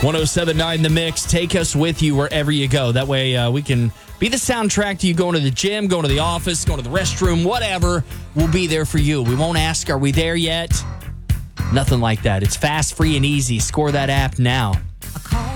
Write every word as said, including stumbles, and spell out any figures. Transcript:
one oh seven point nine The Mix. Take us with you wherever you go. That way uh, we can be the soundtrack to you going to the gym, going to the office, going to the restroom, whatever. We'll be there for you. We won't ask, are we there yet? Nothing like that. It's fast, free, and easy. Score that app now.